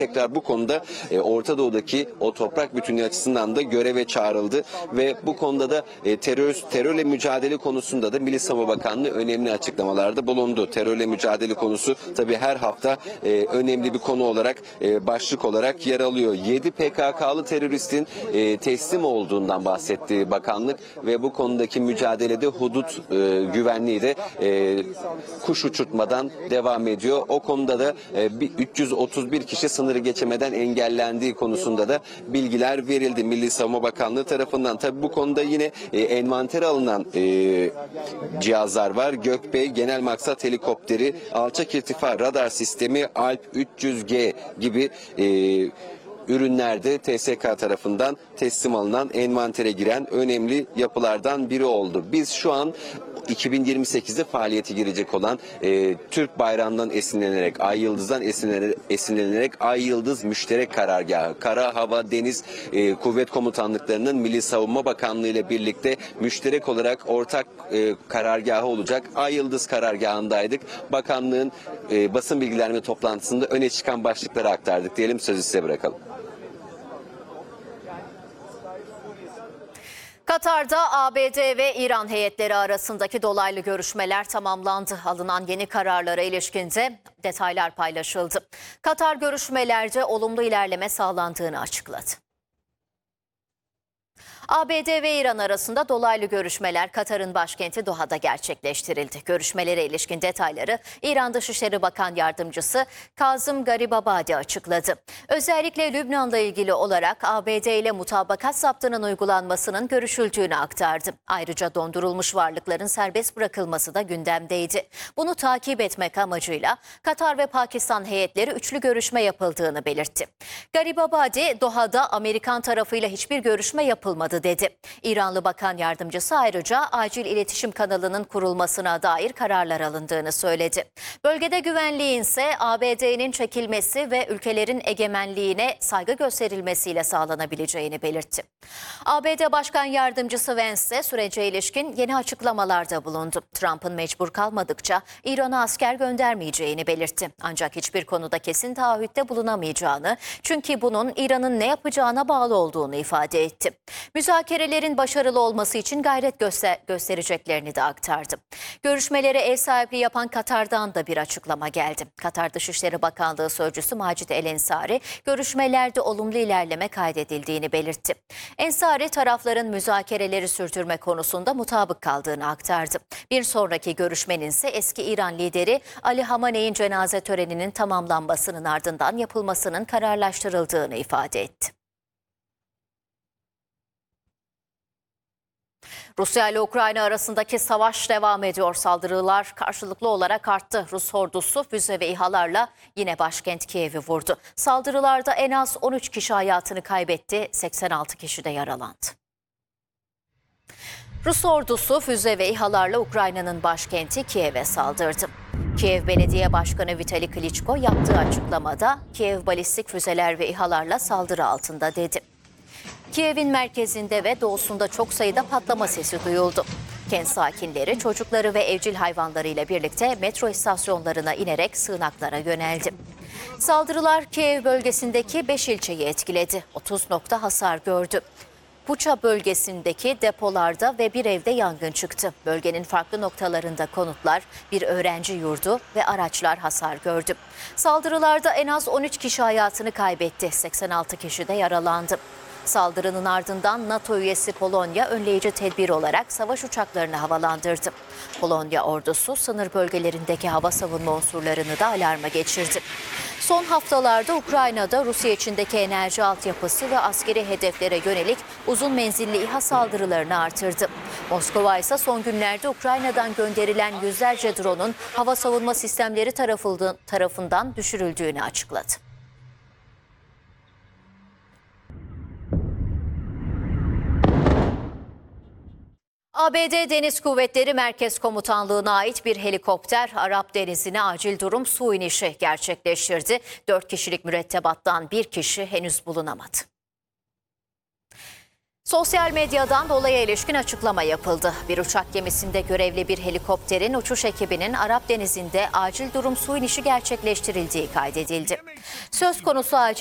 Tekrar bu konuda Orta Doğu'daki o toprak bütünlüğü açısından da göreve çağrıldı ve bu konuda da terörle mücadele konusunda da Milli Savunma Bakanlığı önemli açıklamalarda bulundu. Terörle mücadele konusu tabii her hafta önemli bir konu olarak başlık olarak yer alıyor. 7 PKK'lı teröristin teslim olduğundan bahsetti bakanlık ve bu konudaki mücadelede hudut güvenliği de kuş uçurtmadan devam ediyor. O konuda da 331 kişi sınırı geçemeden engellendiği konusunda da bilgiler verildi Milli Savunma Bakanlığı tarafından. Tabii bu konuda yine envantere alınan cihazlar var. Gökbey Genel Maksat Helikopteri, alçak irtifa radar sistemi, Alp 300G gibi ürünlerde TSK tarafından teslim alınan envantere giren önemli yapılardan biri oldu. Biz şu an 2028'de faaliyete girecek olan Türk bayrağından esinlenerek, Ay Yıldız'dan esinlenerek Ay Yıldız Müşterek Karargahı, Kara, Hava, Deniz Kuvvet Komutanlıklarının Milli Savunma Bakanlığı ile birlikte müşterek olarak ortak karargahı olacak Ay Yıldız karargahındaydık. Bakanlığın basın bilgilendirme toplantısında öne çıkan başlıkları aktardık diyelim, sözü size bırakalım. Katar'da ABD ve İran heyetleri arasındaki dolaylı görüşmeler tamamlandı. Alınan yeni kararlara ilişkin de detaylar paylaşıldı. Katar görüşmelerde olumlu ilerleme sağlandığını açıkladı. ABD ve İran arasında dolaylı görüşmeler Katar'ın başkenti Doha'da gerçekleştirildi. Görüşmelere ilişkin detayları İran Dışişleri Bakan Yardımcısı Kazım Garibabadi açıkladı. Özellikle Lübnan'la ilgili olarak ABD ile mutabakat zaptının uygulanmasının görüşüldüğünü aktardı. Ayrıca dondurulmuş varlıkların serbest bırakılması da gündemdeydi. Bunu takip etmek amacıyla Katar ve Pakistan heyetleri üçlü görüşme yapıldığını belirtti. Garibabadi, Doha'da Amerikan tarafıyla hiçbir görüşme yapılmadı dedi. İranlı Bakan Yardımcısı ayrıca acil iletişim kanalının kurulmasına dair kararlar alındığını söyledi. Bölgede güvenliğin ise ABD'nin çekilmesi ve ülkelerin egemenliğine saygı gösterilmesiyle sağlanabileceğini belirtti. ABD Başkan Yardımcısı Vance de sürece ilişkin yeni açıklamalarda bulundu. Trump'ın mecbur kalmadıkça İran'a asker göndermeyeceğini belirtti. Ancak hiçbir konuda kesin taahhütte bulunamayacağını, çünkü bunun İran'ın ne yapacağına bağlı olduğunu ifade etti. Müzakerelerin başarılı olması için gayret göstereceklerini de aktardı. Görüşmelere ev sahipliği yapan Katar'dan da bir açıklama geldi. Katar Dışişleri Bakanlığı Sözcüsü Macit El Ensari, görüşmelerde olumlu ilerleme kaydedildiğini belirtti. Ensari, tarafların müzakereleri sürdürme konusunda mutabık kaldığını aktardı. Bir sonraki görüşmenin ise eski İran lideri Ali Hamaney'in cenaze töreninin tamamlanmasının ardından yapılmasının kararlaştırıldığını ifade etti. Rusya ile Ukrayna arasındaki savaş devam ediyor. Saldırılar karşılıklı olarak arttı. Rus ordusu füze ve İHA'larla yine başkent Kiev'i vurdu. Saldırılarda en az 13 kişi hayatını kaybetti, 86 kişi de yaralandı. Rus ordusu füze ve İHA'larla Ukrayna'nın başkenti Kiev'e saldırdı. Kiev Belediye Başkanı Vitali Klitschko yaptığı açıklamada Kiev balistik füzeler ve İHA'larla saldırı altında dedi. Kiev'in merkezinde ve doğusunda çok sayıda patlama sesi duyuldu. Kent sakinleri çocukları ve evcil hayvanlarıyla birlikte metro istasyonlarına inerek sığınaklara yöneldi. Saldırılar Kiev bölgesindeki 5 ilçeyi etkiledi. 30 nokta hasar gördü. Buça bölgesindeki depolarda ve bir evde yangın çıktı. Bölgenin farklı noktalarında konutlar, bir öğrenci yurdu ve araçlar hasar gördü. Saldırılarda en az 13 kişi hayatını kaybetti, 86 kişi de yaralandı. Saldırının ardından NATO üyesi Polonya önleyici tedbir olarak savaş uçaklarını havalandırdı. Polonya ordusu sınır bölgelerindeki hava savunma unsurlarını da alarma geçirdi. Son haftalarda Ukrayna'da Rusya içindeki enerji altyapısı ve askeri hedeflere yönelik uzun menzilli İHA saldırılarını artırdı. Moskova ise son günlerde Ukrayna'dan gönderilen yüzlerce drone'un hava savunma sistemleri tarafından düşürüldüğünü açıkladı. ABD Deniz Kuvvetleri Merkez Komutanlığı'na ait bir helikopter Arap Denizi'ne acil durum su inişi gerçekleştirdi. 4 kişilik mürettebattan bir kişi henüz bulunamadı. Sosyal medyadan olaya ilişkin açıklama yapıldı. Bir uçak gemisinde görevli bir helikopterin uçuş ekibinin Arap Denizi'nde acil durum su inişi gerçekleştirildiği kaydedildi. Söz konusu acil